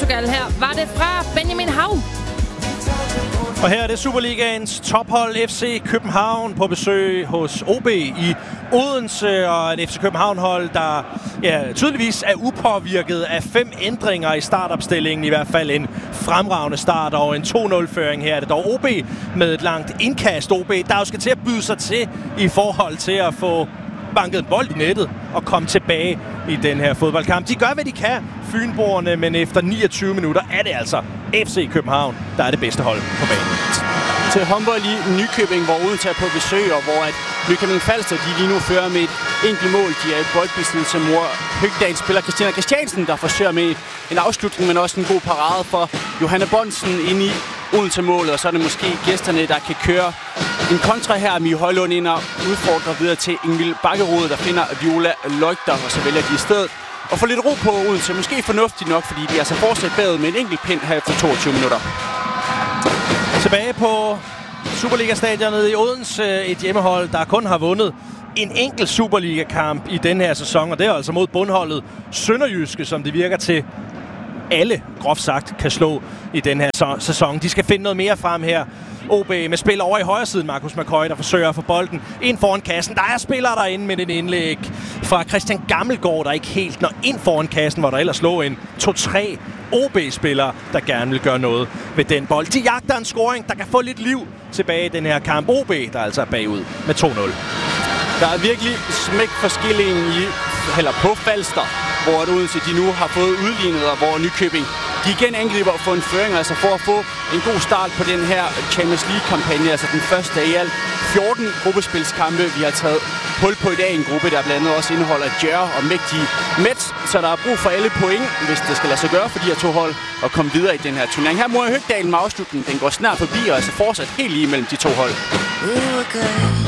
Portugal her. Var det fra Benjamin Hav? Og her er det Superligaens tophold FC København på besøg hos OB i Odense, og en FC København-hold, der tydeligvis er upåvirket af 5 ændringer i startopstillingen. I hvert fald en fremragende start og en 2-0-føring. Her er det dog OB med et langt indkast. OB, der jo skal til at byde sig til i forhold til at få banket en bold i nettet og komme tilbage i den her fodboldkamp. De gør, hvad de kan, fynboerne, men efter 29 minutter er det altså FC København, der er det bedste hold på banen. Til håndbold i Nykøbing, hvor Odense er på besøg, og hvor Nykøbing Falster, de lige nu fører med et enkelt mål. De er i boldbesiddelse. Mor Høgdal spiller Christina Christiansen, der forsøger med en afslutning, men også en god parade for Johanna Bonsen ind i Odense-målet. Og så er det måske gæsterne, der kan køre en kontra her. Mie Højlund ind og udfordrer videre til Ingvild Bakkerud, der finder Viola Leuchter, og så vælger de i stedet og få lidt ro på Odense. Måske fornuftigt nok, fordi de er altså fortsat bagud med en enkelt pind her efter 22 minutter. Tilbage på Superliga-stadionet i Odense, et hjemmehold, der kun har vundet en enkelt Superliga-kamp i den her sæson, og det er altså mod bundholdet Sønderjyske, som det virker til alle, groft sagt, kan slå i den her sæson. De skal finde noget mere frem her. OB med spil over i højre siden, Markus McCoy, der forsøger at få bolden ind foran kassen. Der er spillere derinde med en indlæg fra Christian Gammelgaard, der ikke helt når ind foran kassen, hvor der ellers lå en 2-3 OB-spillere, der gerne vil gøre noget ved den bold. De jagter en scoring, der kan få lidt liv tilbage i den her kamp. OB, der altså er bagud med 2-0. Der er virkelig smæk for skillingen på Falster, hvor Odense de nu har fået udlignet, og hvor Nykøbing de igen angriber at få en føring, altså for at få en god start på den her Champions League-kampagne, altså den første af i alt 14 gruppespilskampe, vi har taget hul på i dag. En gruppe, der blandt andet også indeholder Djerr og mægtige Mets, så der er brug for alle point, hvis det skal lade sig gøre for de her 2 hold at komme videre i den her turnering. Her må Høgdal med afslutningen, den går snart forbi og altså fortsat helt lige mellem de 2 hold.